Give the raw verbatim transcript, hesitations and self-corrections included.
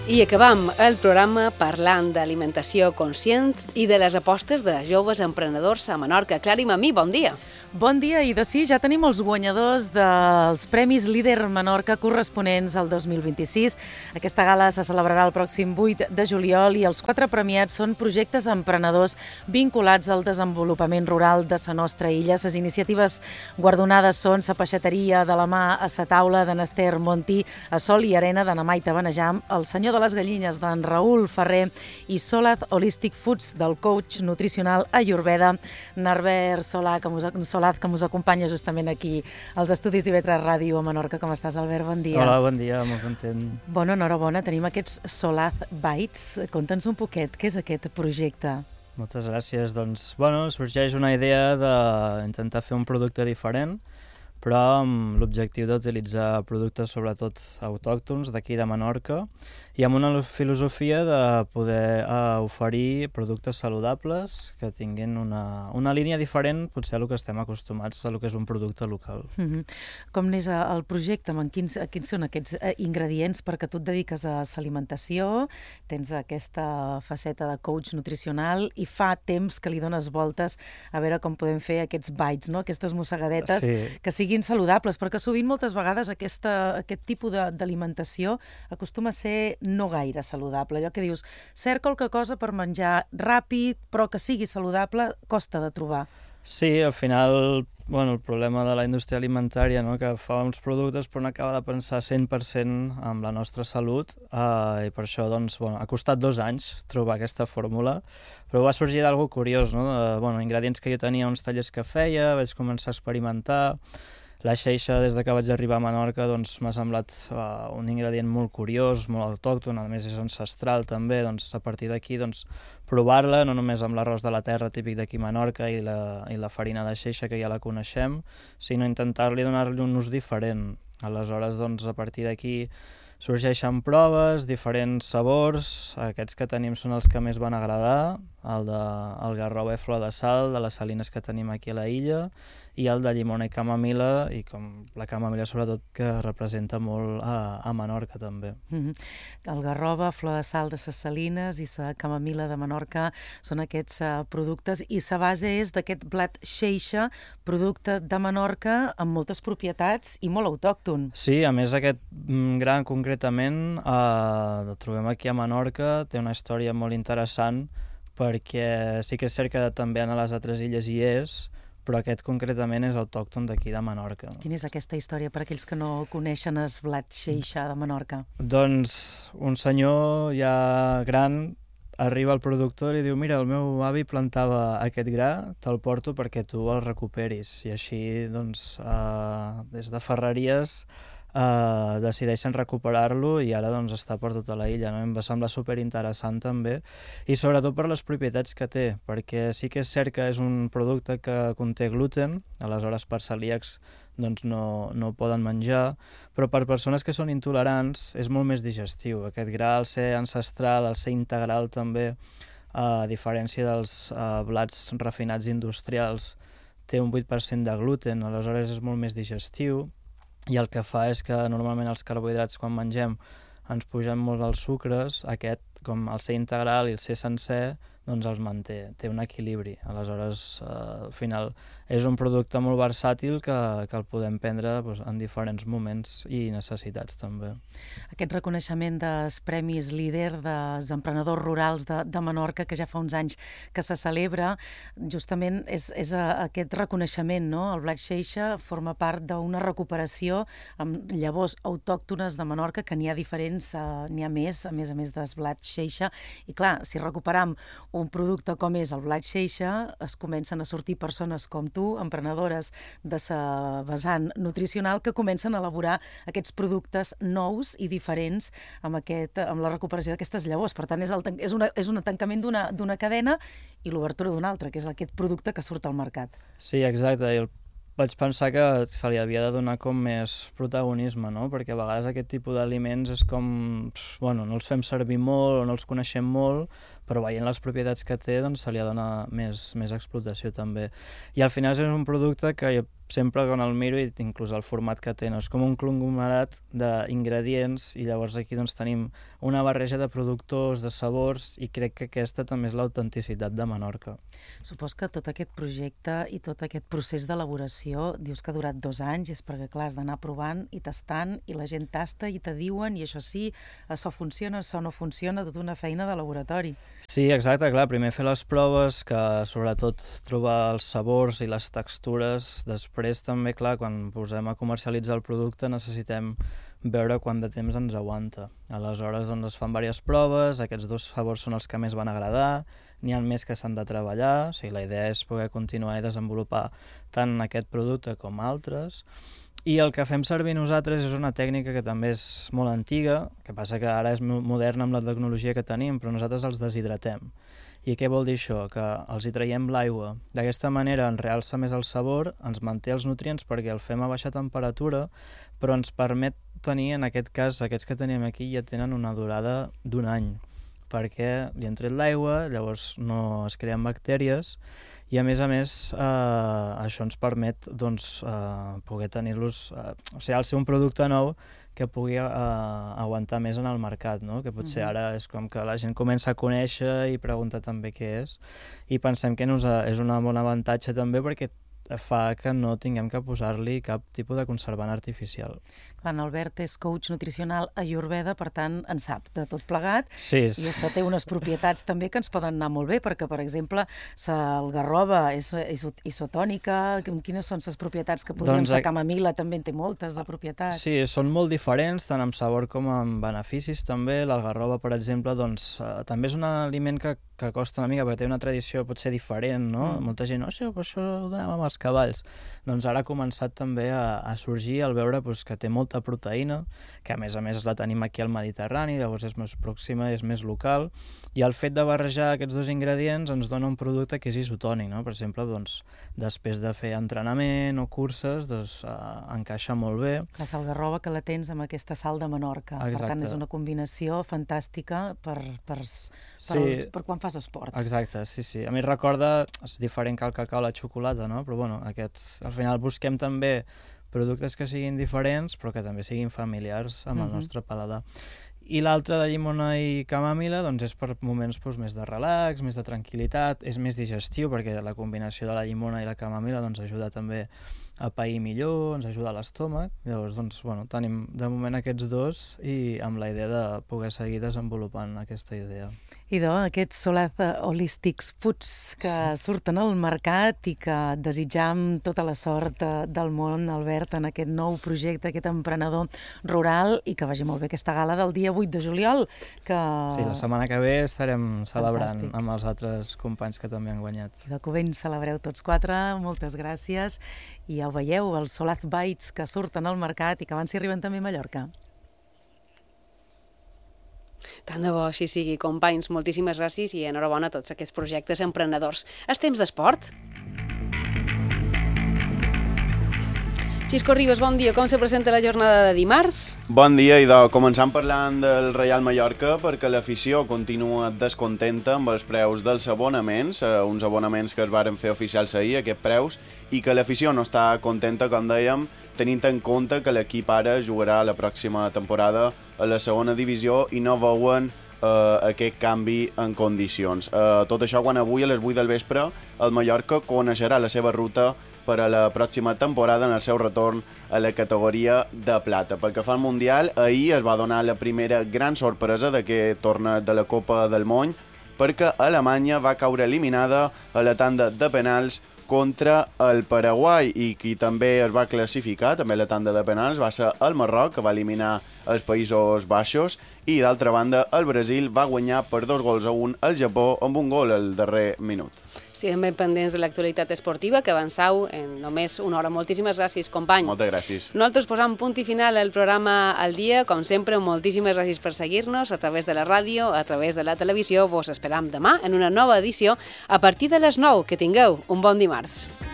I acabam el programa parlant d'alimentació conscient i de les apostes de joves emprenedors a Menorca. Clara i Mamí, bon dia. Bon dia, i de sí, ja tenim els guanyadors dels Premis Líder Menorca corresponents al dos mil vint-i-sis. Aquesta gala se celebrarà el pròxim vuit de juliol i els quatre premiats són projectes emprenedors vinculats al desenvolupament rural de la nostra illa. Les iniciatives guardonades són la peixateria de la mà a sa taula d'en Esther Montí, a Sol i Arena de Namaita Benejam, el senyor de les gallines d'en Raül Ferrer i Solaz Holistic Foods del coach nutricional Ayurveda, Narbert Solà, que mos Solaz, que ens acompanya justament aquí als estudis d'I V tres Ràdio a Menorca. Com estàs, Albert? Bon dia. Hola, bon dia, molt content. Bona, enhorabona. Tenim aquests Solaz Bites. Conta'ns un poquet, què és aquest projecte? Moltes gràcies. Doncs, bueno, sorgeix una idea d'intentar fer un producte diferent, però amb l'objectiu d'utilitzar productes sobretot autòctons d'aquí de Menorca i amb una filosofia de poder uh, oferir productes saludables que tinguin una, una línia diferent potser a el que estem acostumats a el que és un producte local. Mm-hmm. Com n'és el projecte? Quins, quins són aquests ingredients? Perquè tu et dediques a l'alimentació, tens aquesta faceta de coach nutricional i fa temps que li dones voltes a veure com podem fer aquests bites, no? Aquestes mossegadetes, sí, que siguin saludables, perquè sovint moltes vegades aquesta, aquest tipus d'alimentació acostuma a ser no gaire saludable. Allò que dius, cert qualque cosa per menjar ràpid, però que sigui saludable, costa de trobar. Sí, al final, bueno, el problema de la indústria alimentària, no?, que fa uns productes però no acaba de pensar cent per cent en la nostra salut, eh, i per això doncs, bueno, ha costat dos anys trobar aquesta fórmula, però va sorgir d'algú curiós, no?, de, bueno, ingredients que jo tenia uns tallers que feia, vaig començar a experimentar. La xeixa, des de que vaig arribar a Menorca, doncs, m'ha semblat uh, un ingredient molt curiós, molt autòcton, a més és ancestral també, doncs a partir d'aquí doncs, provar-la, no només amb l'arròs de la terra típic d'aquí a Menorca i la, i la farina de xeixa, que ja la coneixem, sinó intentar-li donar-li un ús diferent. Aleshores, doncs, a partir d'aquí sorgeixen proves, diferents sabors, aquests que tenim són els que més van agradar, el de el garrova i flor de sal, de les salines que tenim aquí a la illa, i el de llimona i camamila, i com la camamila sobretot que representa molt a, a Menorca també. Mm-hmm. El garrova, flor de sal de ses salines i la camamila de Menorca són aquests uh, productes, i la base és d'aquest blat xeixa, producte de Menorca amb moltes propietats i molt autòcton. Sí, a més aquest gra concretament eh, el trobem aquí a Menorca, té una història molt interessant perquè sí que és cert que també a les altres illes hi és, però aquest concretament és autòcton d'aquí de Menorca. Quina és aquesta història per aquells que no coneixen el blat xeixa de Menorca? Doncs un senyor ja gran arriba al productor i diu: mira, el meu avi plantava aquest gra, te'l porto perquè tu el recuperis. I així, doncs, eh, des de ferreries Uh, decideixen recuperar-lo i ara doncs està per tota la illa, no? Em va semblar superinteressant també, i sobretot per les propietats que té, perquè sí que és cert que és un producte que conté gluten, aleshores per celíacs doncs no, no ho poden menjar, però per persones que són intolerants és molt més digestiu. Aquest gra, al ser ancestral, al ser integral també, a diferència dels uh, blats refinats industrials, té un vuit per cent de gluten, aleshores és molt més digestiu, i el que fa és que normalment els carbohidrats quan mengem ens pugen molt els sucres, aquest, com el ser integral i el ser sencer, doncs els manté, té un equilibri. Aleshores, eh, al final, és un producte molt versàtil que, que el podem prendre doncs, en diferents moments i necessitats també. Aquest reconeixement dels Premis Líder dels emprenedors rurals de, de Menorca, que ja fa uns anys que se celebra, justament és, és a, aquest reconeixement, no? El blat xeixa forma part d'una recuperació amb llavors autòctones de Menorca, que n'hi ha diferents, eh, n'hi ha més, a més a més del blat xeixa, i clar, si recuperam un producte com és el blat xeixa, es comencen a sortir persones com tu, emprenedores de la vessant nutricional, que comencen a elaborar aquests productes nous i diferents amb, aquest, amb la recuperació d'aquestes llavors. Per tant, és, el, és, una, és un tancament d'una cadena i l'obertura d'una altra, que és aquest producte que surt al mercat. Sí, exacte, i el vaig pensar que se li havia de donar com més protagonisme, no? Perquè a vegades aquest tipus d'aliments és com, bueno, no els fem servir molt o no els coneixem molt, però veient les propietats que té, doncs se li ha de donar més, més explotació també. I al final és un producte que sempre quan el miro, i inclús el format que té, no? És com un conglomerat d'ingredients, i llavors aquí doncs, tenim una barreja de productors, de sabors, i crec que aquesta també és l'autenticitat de Menorca. Supos que tot aquest projecte i tot aquest procés d'elaboració, dius que ha durat dos anys, és perquè, clar, has d'anar provant i tastant, i la gent tasta i te diuen, i això sí, això funciona, això no funciona, tota una feina de laboratori. Sí, exacte, clar, primer fer les proves, que sobretot trobar els sabors i les textures. Després també, clar, quan posem a comercialitzar el producte necessitem veure quant de temps ens aguanta. Aleshores doncs, es fan diverses proves, aquests dos sabors són els que més van agradar, n'hi ha més que s'han de treballar, o sigui, la idea és poder continuar i desenvolupar tant aquest producte com altres. I el que fem servir nosaltres és una tècnica que també és molt antiga, que passa que ara és moderna amb la tecnologia que tenim, però nosaltres els deshidratem. I què vol dir això? Que els hi traiem l'aigua. D'aquesta manera ens realça més el sabor, ens manté els nutrients perquè el fem a baixa temperatura, però ens permet tenir, en aquest cas, aquests que tenim aquí ja tenen una durada d'un any, perquè li hem tret l'aigua, llavors no es creen bactèries, i a més a més eh, això ens permet doncs, eh, poder tenir-los, eh, o sigui, al ser un producte nou que pugui eh, aguantar més en el mercat, no? Que potser ara és com que la gent comença a conèixer i pregunta també què és, i pensem que nos, és un bon avantatge també perquè fa que no tinguem que posar-li cap tipus de conservant artificial. Clar, en Albert és coach nutricional ayurveda, per tant, en sap de tot plegat, sí, és... i això té unes propietats també que ens poden anar molt bé, perquè, per exemple, el garrova és isotònica, quines són les propietats que podríem doncs, ser? Camamila també en té moltes de propietats. Sí, són molt diferents, tant en sabor com en beneficis també. L'algarroba, per exemple, doncs, eh, també és un aliment que, que costa una mica, perquè té una tradició potser diferent, no? Mm. Molta gent, oh, això, això ho donàvem amb els cavalls. Doncs ara ha començat també a, a sorgir al veure doncs, que té molta proteïna, que a més a més la tenim aquí al Mediterrani, llavors és més pròxima, és més local, i el fet de barrejar aquests dos ingredients ens dona un producte que és isotònic, no? Per exemple, doncs, després de fer entrenament o curses, doncs, eh, encaixa molt bé. La salgarroba que la tens amb aquesta sal de Menorca. Exacte. Per tant, és una combinació fantàstica per, per, per, sí, el, per quan fas esport. Exacte, sí, sí. A mi recorda, és diferent que el cacau o la xocolata, no? Però bueno, aquests, al final busquem també productes que siguin diferents, però que també siguin familiars amb el nostre paladar. I l'altre de llimona i camamila doncs és per moments doncs, més de relax, més de tranquil·litat, és més digestiu perquè la combinació de la llimona i la camamila doncs, ajuda també a pair millor, ens ajuda a l'estómac. Llavors, doncs, bueno, tenim de moment aquests dos i amb la idea de poder seguir desenvolupant aquesta idea. Idò, aquests Solaz Holistic Foods que surten al mercat i que desitjam tota la sort del món, Albert, en aquest nou projecte, aquest emprenedor rural, i que vagi molt bé aquesta gala del dia vuit de juliol. Que... Sí, la setmana que ve estarem celebrant Fantàstic. Amb els altres companys que també han guanyat. Idò, que ho ben celebreu tots quatre, moltes gràcies, i ja ho veieu, els Solaz Bites que surten al mercat i que abans s'hi arriben també a Mallorca. Tant de bo així sigui, companys. Moltíssimes gràcies i enhorabona a tots aquests projectes emprenedors. És temps d'esport. Xisco Ribas, bon dia. Com se presenta la jornada de dimarts? Bon dia, idò. Començant parlant del Reial Mallorca, perquè l'afició continua descontenta amb els preus dels abonaments, eh, uns abonaments que es varen fer oficials ahir, aquests preus, i que l'afició no està contenta, com dèiem, tenint en compte que l'equip ara jugarà la pròxima temporada a la segona divisió i no veuen eh, aquest canvi en condicions. Eh, tot això quan avui a les vuit del vespre el Mallorca coneixerà la seva ruta per a la pròxima temporada en el seu retorn a la categoria de plata. Pel que fa al Mundial, ahir es va donar la primera gran sorpresa d'aquest torneig de la Copa del Món, perquè Alemanya va caure eliminada a la tanda de penals contra el Paraguai, i qui també es va classificar, també la tanda de penals, va ser el Marroc, que va eliminar els Països Baixos, i d'altra banda el Brasil va guanyar per dos gols a un al Japó amb un gol al darrer minut. Estem ben pendents de l'actualitat esportiva, que avançau en només una hora. Moltíssimes gràcies, company. Moltes gràcies. Nosaltres posam punt i final al programa al dia. Com sempre, moltíssimes gràcies per seguir-nos a través de la ràdio, a través de la televisió. Vos esperam demà en una nova edició a partir de les nou. Que tingueu un bon dimarts.